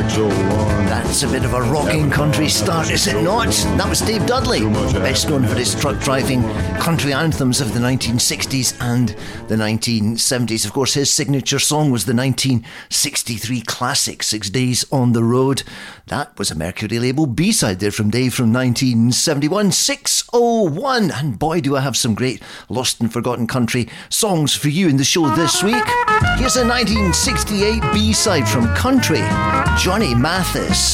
That's a bit of a rocking country start, is it not? That was Dave Dudley, best known for his truck driving country anthems of the 1960s and the 1970s. Of course, his signature song was the 1963 classic 6 Days on the Road. That was a Mercury label B-side there from Dave from 1971. 6:01, and boy do I have some great lost and forgotten country songs for you in the show this week. Here's a 1968 B-side from country, Johnny Mathis.